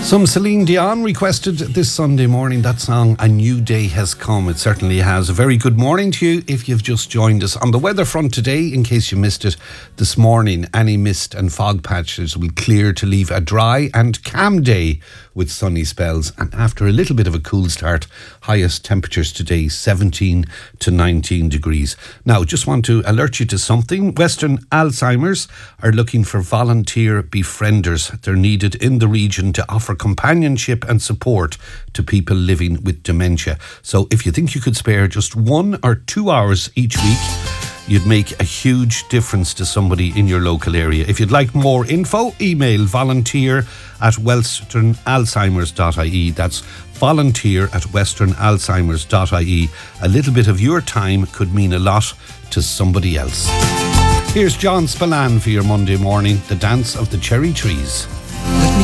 Some Celine Dion requested this Sunday morning that song, A New Day Has Come. It certainly has. A very good morning to you if you've just joined us. On the weather front today, in case you missed it this morning, any mist and fog patches will clear to leave a dry and calm day with sunny spells. And after a little bit of a cool start, highest temperatures today 17 to 19 degrees. Now, just want to alert you to something. Western Alzheimer's are looking for volunteer befrienders. They're needed in the region to offer companionship and support to people living with dementia. So if you think you could spare just 1 or 2 hours each week, you'd make a huge difference to somebody in your local area. If you'd like more info, email volunteer@westernalzheimers.ie. That's volunteer@westernalzheimers.ie. A little bit of your time could mean a lot to somebody else. Here's John Spillane for your Monday morning, The Dance of the Cherry Trees.